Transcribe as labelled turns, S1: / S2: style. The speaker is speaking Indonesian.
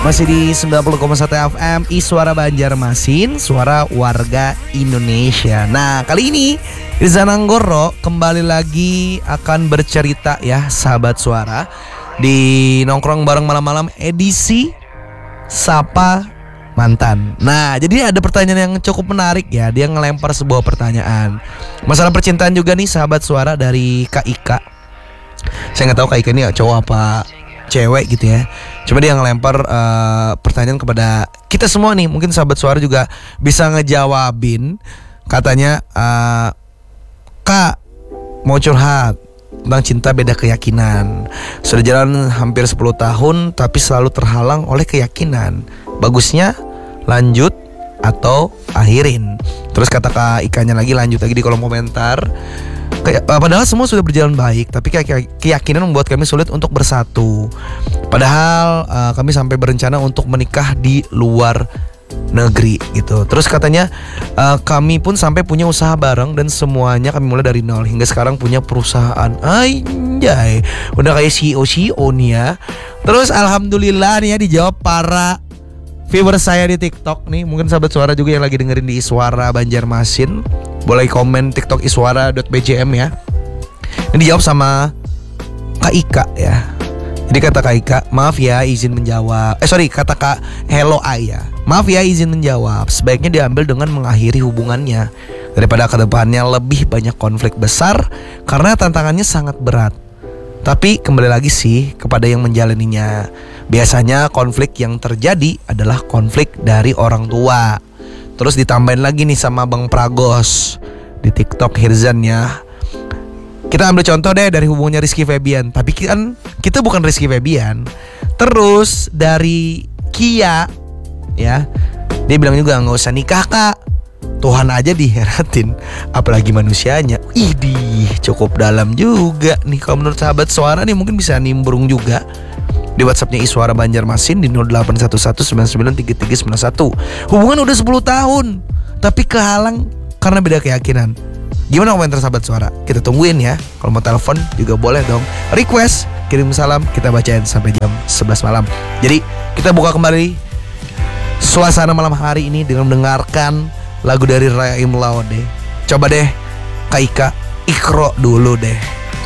S1: Masih di 90,1 FM Suara Banjarmasin, suara warga Indonesia. Nah, kali ini Riza Nanggoro kembali lagi akan bercerita ya, sahabat suara, di Nongkrong Bareng Malam-malam edisi Sapa Mantan. Nah, jadi ada pertanyaan yang cukup menarik ya. Dia ngelempar sebuah pertanyaan masalah percintaan juga nih, sahabat suara, dari Kak Ika. Saya nggak tahu Kak Ika ini cowok apa cewek gitu ya. Cuma dia ngelempar pertanyaan kepada kita semua nih. Mungkin sahabat suara juga bisa ngejawabin. Katanya, Kak, mau curhat tentang cinta beda keyakinan. Sudah jalan hampir 10 tahun tapi selalu terhalang oleh keyakinan. Bagusnya lanjut atau akhirin. Terus kata Kak Ikanya lagi, lanjut lagi di kolom komentar. Padahal semua sudah berjalan baik, tapi keyakinan membuat kami sulit untuk bersatu. Padahal kami sampai berencana untuk menikah di luar negeri gitu. Terus katanya kami pun sampai punya usaha bareng dan semuanya kami mulai dari nol hingga sekarang punya perusahaan. Anjay, udah kayak CEO nih ya. Terus alhamdulillah nih ya, dijawab para viewer saya di TikTok nih. Mungkin sahabat suara juga yang lagi dengerin di Suara Banjarmasin, boleh komen TikTok iswara.bjm ya. Ini dijawab sama Kak Ika ya. Jadi kata Kak Ika, maaf ya izin menjawab. Kata Kak Hello Aya, maaf ya izin menjawab. Sebaiknya diambil dengan mengakhiri hubungannya daripada kedepannya lebih banyak konflik besar karena tantangannya sangat berat. Tapi kembali lagi sih kepada yang menjalaninya. Biasanya konflik yang terjadi adalah konflik dari orang tua. Terus ditambahin lagi nih sama Bang Pragos di TikTok Hirzan ya. Kita ambil contoh deh dari hubungannya Rizky Febian. Tapi kan kita bukan Rizky Febian. Terus dari Kia ya, dia bilang juga nggak usah nikah Kak, Tuhan aja diheratin, apalagi manusianya. Idih, cukup dalam juga nih. Kalau menurut sahabat suara nih mungkin bisa nimbrung juga di WhatsAppnya Iswara Banjarmasin di 0811993391. Hubungan udah 10 tahun tapi kehalang karena beda keyakinan. Gimana komentar sahabat suara? Kita tungguin ya. Kalau mau telepon juga boleh dong. Request, kirim salam, kita bacain sampai jam 11 malam. Jadi kita buka kembali suasana malam hari ini dengan mendengarkan lagu dari Raya Imlaude. Coba deh Kak Ika, Ikro dulu deh.